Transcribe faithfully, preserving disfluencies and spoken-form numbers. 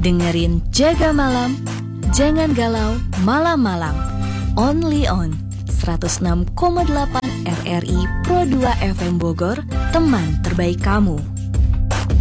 Dengerin Jaga Malam, jangan galau malam-malam. Only on seratus enam koma delapan R R I Pro dua F M Bogor, teman terbaik kamu.